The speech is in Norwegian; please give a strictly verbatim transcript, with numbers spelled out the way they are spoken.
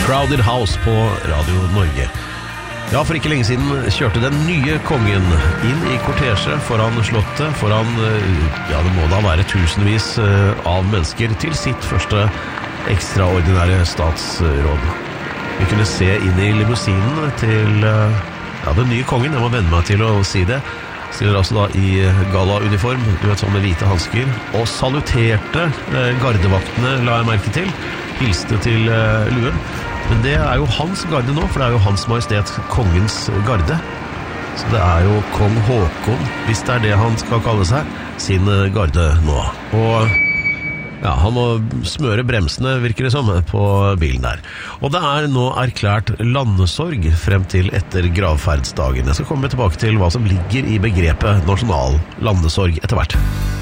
Crowded House på Radio Norge. Ja, for ikke lenge siden kjørte den nye kongen inn i kortesje foran slottet, foran, ja, det må da være tusenvis av mennesker til sitt første ekstraordinære statsråd. Vi kunne se inn i limousinen til, ja, den nye kongen, jeg må vende meg til å si det, stiller altså da i gala-uniform, du vet, sånn med hvite handsker, og saluterte gardevaktene, la jeg merke til, hilste til luen. Men det er jo hans garde nå, for det er jo hans majestet kongens garde. Så det er jo kong Håkon, hvis det er det han skal kalle seg, sin garde nå. Og ja, han må smøre bremsene, virker det som, på bilen der. Og det er nå erklært landesorg frem til etter gravferdsdagen. Jeg skal komme tilbake til hva som ligger i begrepet nasjonal landesorg etter hvert.